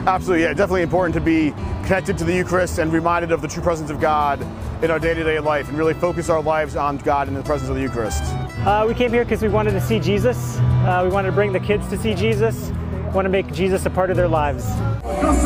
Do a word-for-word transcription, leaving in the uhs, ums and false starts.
Absolutely, yeah, definitely important to be connected to the Eucharist and reminded of the true presence of God in our day-to-day life and really focus our lives on God and the presence of the Eucharist. Uh, we came here because we wanted to see Jesus. Uh, we wanted to bring the kids to see Jesus. We want to make Jesus a part of their lives.